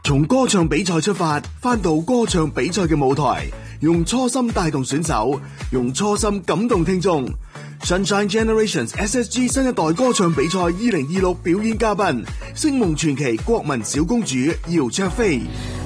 從歌唱比賽出發，翻到歌唱比賽嘅舞台，用初心帶動選手，用初心感動聽眾。Sunshine Generations SSG 新一代歌唱比賽2026表演嘉賓，星夢傳奇國民小公主姚焯菲。